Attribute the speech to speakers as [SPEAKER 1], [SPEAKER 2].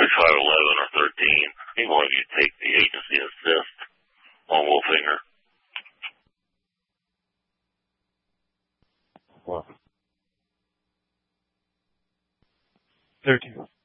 [SPEAKER 1] tried 11 or 13. He wanted you to take the agency assist on Wolfinger.
[SPEAKER 2] What? 13.